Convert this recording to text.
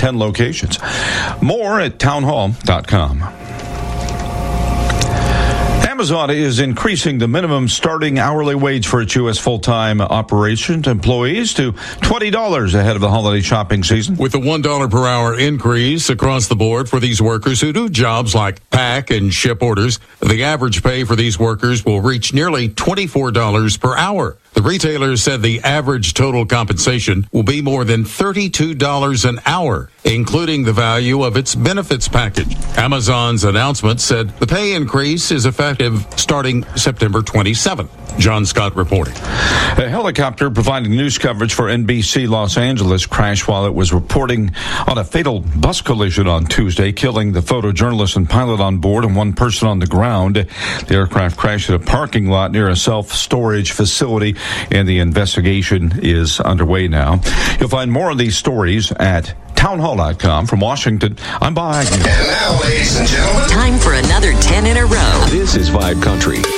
10 locations. More at townhall.com. Amazon is increasing the minimum starting hourly wage for its U.S. full-time operations employees to $20 ahead of the holiday shopping season. With a $1 per hour increase across the board for these workers who do jobs like pack and ship orders, the average pay for these workers will reach nearly $24 per hour. The retailer said the average total compensation will be more than $32 an hour, including the value of its benefits package. Amazon's announcement said the pay increase is effective starting September 27th. John Scott reporting. A helicopter providing news coverage for NBC Los Angeles crashed while it was reporting on a fatal bus collision on Tuesday, killing the photojournalist and pilot on board and one person on the ground. The aircraft crashed at a parking lot near a self-storage facility, and the investigation is underway now. You'll find more of these stories at townhall.com. From Washington, I'm Bob Agnew. And now, ladies and gentlemen, time for another 10 in a row. This is Vibe Country.